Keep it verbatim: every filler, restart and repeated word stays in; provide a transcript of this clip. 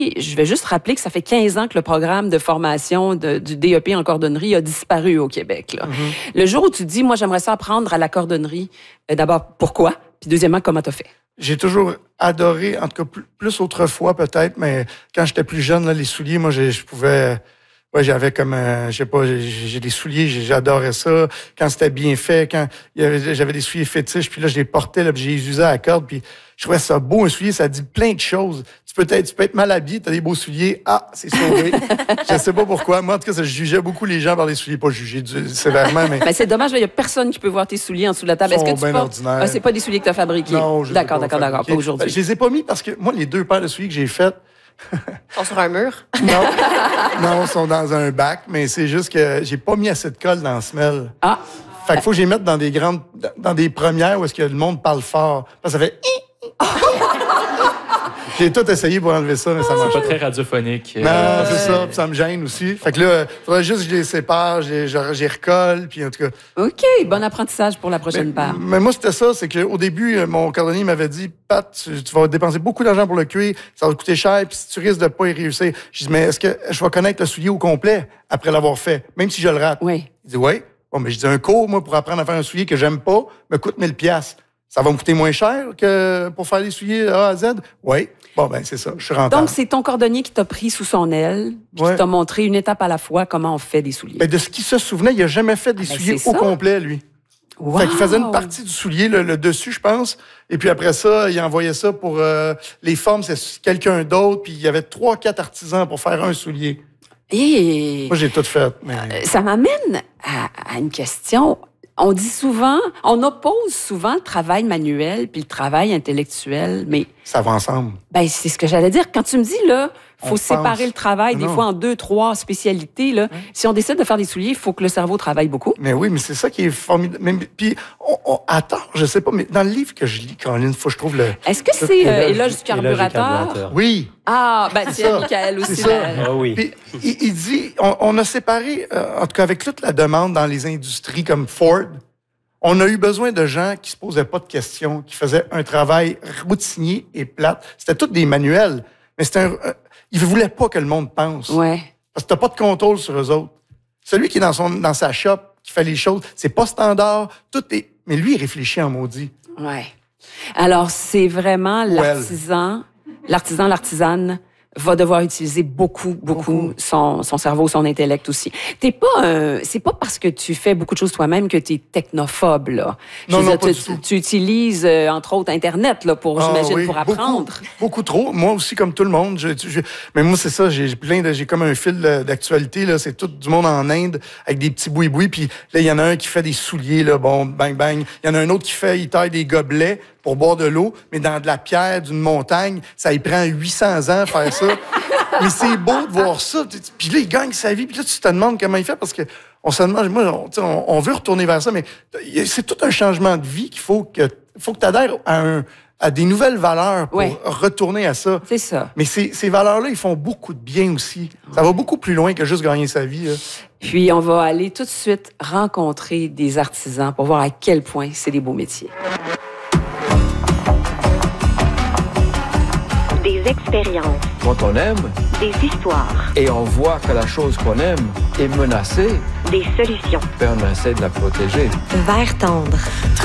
Je vais juste rappeler que ça fait quinze ans que le programme de formation de, du D E P en cordonnerie a disparu au Québec. Là. Mm-hmm. Le jour où tu dis, moi, j'aimerais ça apprendre à la cordonnerie, euh, d'abord, pourquoi? Puis deuxièmement, comment t'as fait? J'ai toujours adoré, en tout cas plus, plus autrefois peut-être, mais quand j'étais plus jeune, là, les souliers, moi, je, je pouvais... Ouais, j'avais comme, euh, je sais pas, j'ai, j'ai des souliers, j'adorais ça. Quand c'était bien fait, quand il y avait, j'avais des souliers fétiches, puis là, je les portais, là, puis je les usais à la corde, puis je trouvais ça beau, un soulier, ça dit plein de choses. Tu peux être, tu peux être mal habillé, t'as des beaux souliers, ah, c'est sauvé. Je sais pas pourquoi. Moi, en tout cas, ça, je jugeais beaucoup les gens par les souliers, pas juger du, sévèrement, mais... Ben, c'est dommage, il y a personne qui peut voir tes souliers en dessous de la table. Est-ce que tu bien portes... ordinaires. Ah, c'est pas des souliers que t'as fabriqués? Non, je D'accord, d'accord, d'accord, pas aujourd'hui. Ben, je les ai pas mis parce que, moi, les deux paires de souliers que j'ai faites, Ils sont sur un mur? Non, non, ils sont dans un bac, mais c'est juste que j'ai pas mis assez de colle dans la semelle. Ah! Fait qu'il faut que je les mette dans des grandes, dans des premières où est-ce que le monde parle fort. Parce que ça fait... J'ai tout essayé pour enlever ça, mais ça marche pas. pas. Très radiophonique. Non, euh... c'est ça, puis ça me gêne aussi. Fait que là, il faudrait juste que je les sépare, je les, je, je les recolle, puis en tout cas... OK, bon apprentissage pour la prochaine mais, part. Mais moi, c'était ça, c'est qu'au début, mon cordonnier m'avait dit, Pat, tu, tu vas dépenser beaucoup d'argent pour le cuir, ça va te coûter cher, puis si tu risques de pas y réussir. Je dis, mais est-ce que je vais connaître le soulier au complet après l'avoir fait, même si je le rate? Oui. Il dit, oui. Bon, mais je dis, un cours, moi, pour apprendre à faire un soulier que j'aime pas, me coûte mille piastres. Ça va me coûter moins cher que pour faire les souliers A à Z? Oui. Bon, ben c'est ça, je suis rentable. Donc, c'est ton cordonnier qui t'a pris sous son aile, puis ouais. qui t'a montré une étape à la fois comment on fait des souliers. Ben, de ce qu'il se souvenait, il a jamais fait des ah, ben souliers au complet, lui. Wow. Fait qu'il faisait une partie du soulier, le, le dessus, je pense, et puis après ça, il envoyait ça pour euh, les formes, c'est quelqu'un d'autre, puis il y avait trois, quatre artisans pour faire un soulier. Et... Moi, j'ai tout fait. Mais... Euh, ça m'amène à, à une question... On dit souvent, on oppose souvent le travail manuel puis le travail intellectuel, mais... Ça va ensemble. Ben, c'est ce que j'allais dire. Quand tu me dis, là, faut on séparer pense. le travail, non. des fois en deux, trois spécialités, là. Hum. Si on décide de faire des souliers, il faut que le cerveau travaille beaucoup. Mais oui, mais c'est ça qui est formidable. Même, puis, on, on, attends, je sais pas, mais dans le livre que je lis, Caroline, faut que je trouve le... Est-ce que c'est euh, Éloge du carburateur? Oui. Ah, ben, c'est Michael aussi. C'est ça. Ah oui. Puis, il, il dit, on, on a séparé, euh, en tout cas avec toute la demande dans les industries comme Ford, on a eu besoin de gens qui se posaient pas de questions, qui faisaient un travail routinier et plate. C'était tous des manuels, mais c'était un, euh, ils voulaient pas que le monde pense. Ouais. Parce que t'as pas de contrôle sur eux autres. Celui qui est dans son, dans sa shop, qui fait les choses, c'est pas standard, tout est, mais lui, il réfléchit en maudit. Ouais. Alors, c'est vraiment l'artisan, l'artisan, l'artisane va devoir utiliser beaucoup, beaucoup, beaucoup. Son, son cerveau, son intellect aussi. T'es pas un, c'est pas parce que tu fais beaucoup de choses toi-même que t'es technophobe, là. Non, Je non, veux pas dire, du tu, tout. tu utilises, euh, entre autres, Internet, là, pour, ah, j'imagine, oui. pour apprendre. Beaucoup, beaucoup trop. Moi aussi, comme tout le monde. Je, je, mais moi, c'est ça, j'ai plein de, j'ai comme un fil d'actualité, là. C'est tout du monde en Inde, avec des petits boui-boui. Puis là, il y en a un qui fait des souliers, là. Bon, bang, bang. Il y en a un autre qui fait, il taille des gobelets pour boire de l'eau, mais dans de la pierre d'une montagne. Ça y prend huit cents ans à faire ça. Mais c'est beau de voir ça. Puis là, il gagne sa vie. Puis là, tu te demandes comment il fait parce que on se demande, moi, on, on, on veut retourner vers ça, mais c'est tout un changement de vie qu'il faut que, faut que tu adhères à, un, à des nouvelles valeurs pour ouais. retourner à ça. C'est ça. Mais ces, ces valeurs-là, ils font beaucoup de bien aussi. Ça va beaucoup plus loin que juste gagner sa vie. Là. Puis, on va aller tout de suite rencontrer des artisans pour voir à quel point c'est des beaux métiers. Des expériences. Quand on aime, des histoires. Et on voit que la chose qu'on aime est menacée, des solutions. Ben on essaie de la protéger. Vert tendre.